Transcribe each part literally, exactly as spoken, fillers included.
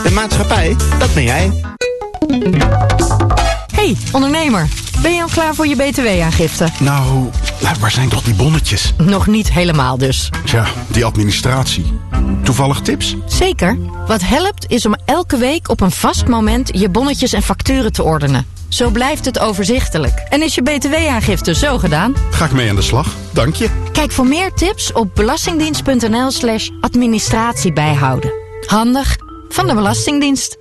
De maatschappij, dat ben jij. Hey, ondernemer. Ben je al klaar voor je B T W-aangifte? Nou, waar zijn toch die bonnetjes? Nog niet helemaal dus. Tja, die administratie. Toevallig tips? Zeker. Wat helpt is om elke week op een vast moment je bonnetjes en facturen te ordenen. Zo blijft het overzichtelijk. En is je B T W-aangifte zo gedaan? Ga ik mee aan de slag, dank je. Kijk voor meer tips op belastingdienst.nl slash administratie bijhouden. Handig van de Belastingdienst.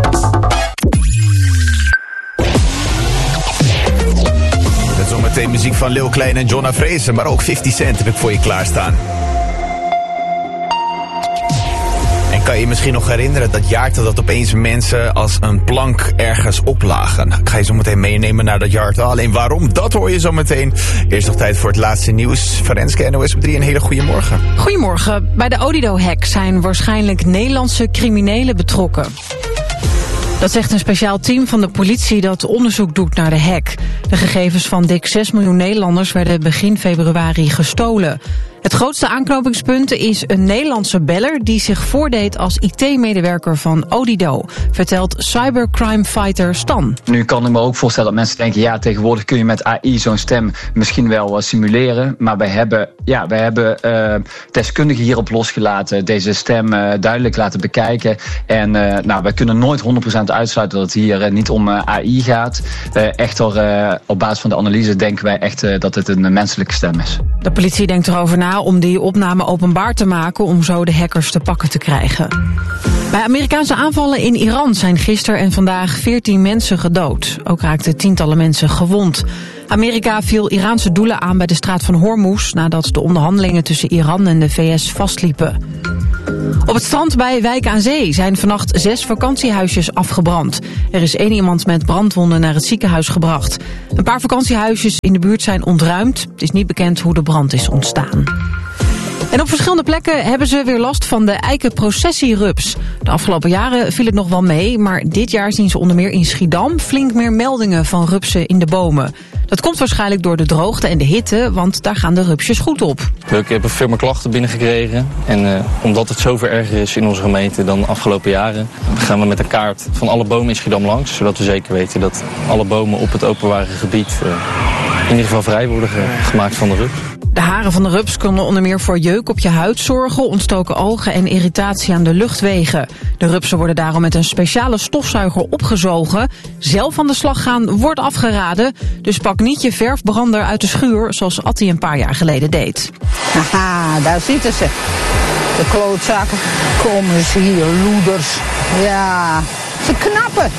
Met zometeen muziek van Lil Klein en Jonna Fraser, maar ook fifty cent heb ik voor je klaarstaan. En kan je je misschien nog herinneren dat jaartal dat opeens mensen als een plank ergens oplagen? Ik ga je zo meteen meenemen naar dat jaartal. Alleen waarom, dat hoor je zo meteen. Eerst nog tijd voor het laatste nieuws. Ferenske, N O S op drie, een hele goede morgen. Goedemorgen. Bij de Odido-hack zijn waarschijnlijk Nederlandse criminelen betrokken. Dat zegt een speciaal team van de politie dat onderzoek doet naar de hack. De gegevens van dik zes miljoen Nederlanders werden begin februari gestolen. Het grootste aanknopingspunt is een Nederlandse beller die zich voordeed als I T-medewerker van Odido, vertelt cybercrime fighter Stan. Nu kan ik me ook voorstellen dat mensen denken, ja, tegenwoordig kun je met A I zo'n stem misschien wel uh, simuleren. Maar wij hebben, ja, wij hebben uh, deskundigen hierop losgelaten, deze stem uh, duidelijk laten bekijken. En uh, nou, wij kunnen nooit honderd procent uitsluiten dat het hier uh, niet om uh, A I gaat. Uh, echter, uh, op basis van de analyse denken wij echt uh, dat het een uh, menselijke stem is. De politie denkt erover na om die opname openbaar te maken om zo de hackers te pakken te krijgen. Bij Amerikaanse aanvallen in Iran zijn gisteren en vandaag veertien mensen gedood. Ook raakten tientallen mensen gewond. Amerika viel Iraanse doelen aan bij de straat van Hormuz nadat de onderhandelingen tussen Iran en de V S vastliepen. Op het strand bij Wijk aan Zee zijn vannacht zes vakantiehuisjes afgebrand. Er is één iemand met brandwonden naar het ziekenhuis gebracht. Een paar vakantiehuisjes in de buurt zijn ontruimd. Het is niet bekend hoe de brand is ontstaan. En op verschillende plekken hebben ze weer last van de eikenprocessierups. De afgelopen jaren viel het nog wel mee, maar dit jaar zien ze onder meer in Schiedam flink meer meldingen van rupsen in de bomen. Dat komt waarschijnlijk door de droogte en de hitte, want daar gaan de rupsjes goed op. We hebben veel meer klachten binnengekregen. En uh, omdat het zoveel erger is in onze gemeente dan de afgelopen jaren, gaan we met een kaart van alle bomen in Schiedam langs. Zodat we zeker weten dat alle bomen op het openbare gebied uh, in ieder geval vrij worden gemaakt van de rups. De haren van de rups kunnen onder meer voor jeuk op je huid zorgen, ontstoken ogen en irritatie aan de luchtwegen. De rupsen worden daarom met een speciale stofzuiger opgezogen. Zelf aan de slag gaan wordt afgeraden, dus pak niet je verfbrander uit de schuur zoals Attie een paar jaar geleden deed. Haha, daar zitten ze. De klootzakken. Komen ze hier, loeders. Ja, ze knappen.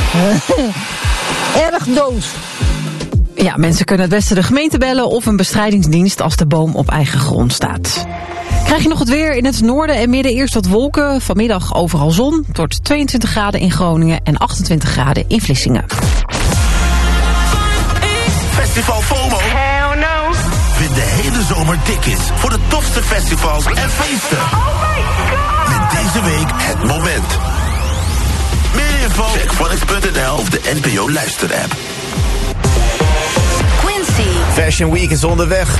Erg dood. Ja, mensen kunnen het beste de gemeente bellen of een bestrijdingsdienst als de boom op eigen grond staat. Krijg je nog het weer in het noorden en midden, eerst wat wolken. Vanmiddag overal zon. Het wordt tweeëntwintig graden in Groningen en achtentwintig graden in Vlissingen. Festival FOMO. Hell no. Vind de hele zomer tickets voor de tofste festivals en feesten. Oh my god. Met deze week het moment. Meer info, check Phonics punt n l of de N P O luisterapp. Fashion Week is onderweg.